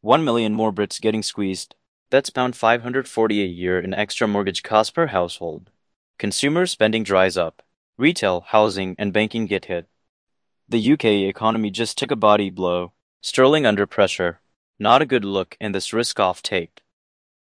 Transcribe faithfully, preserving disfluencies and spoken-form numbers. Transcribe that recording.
one million more Brits getting squeezed. That's pound five hundred forty a year in extra mortgage costs per household. Consumer spending dries up. Retail, housing, and banking get hit. The U K economy just took a body blow. Sterling under pressure. Not a good look in this risk-off tape.